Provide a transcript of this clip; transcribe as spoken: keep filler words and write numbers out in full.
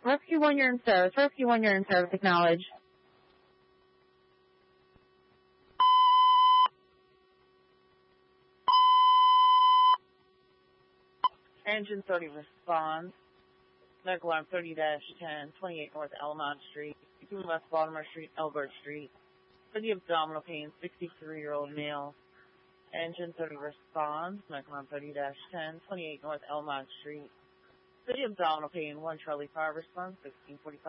Rescue one, you're in service. Rescue one, you're in service. Acknowledge. Engine thirty responds. Medical alarm thirty dash ten, twenty-eight North Almont Street, between West Baltimore Street, Elbert Street. For the abdominal pain, sixty-three-year-old male. Engine thirty responds. Medical alarm thirty dash ten, twenty-eight North Elmont Street. For the abdominal pain, one Charlie five responds, sixteen forty-five.